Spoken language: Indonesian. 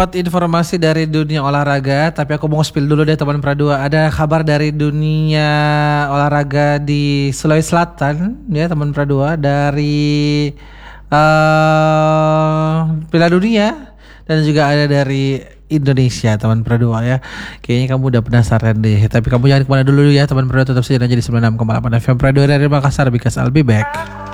Informasi dari dunia olahraga, tapi aku mau spill dulu deh teman Pradua. Ada kabar dari dunia olahraga di Sulawesi Selatan ya teman Pradua, dari Piala Dunia, dan juga ada dari Indonesia teman Pradua ya. Kayaknya kamu udah penasaran deh, tapi kamu jangan kemana dulu ya teman Pradua, tetap saja di 96,8 FM Pradua dari Makassar, because I'll be back.